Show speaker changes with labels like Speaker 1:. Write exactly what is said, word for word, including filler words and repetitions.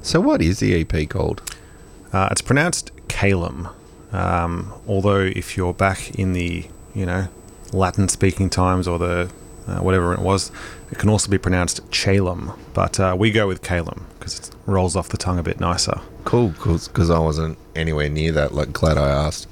Speaker 1: So what is the E P called?
Speaker 2: Uh, it's pronounced Calum. Um, although if you're back in the, you know, Latin-speaking times or the uh, whatever it was, it can also be pronounced Chalum. But uh, we go with Calum because it rolls off the tongue a bit nicer.
Speaker 1: Cool, because I wasn't anywhere near that. Like, glad I asked.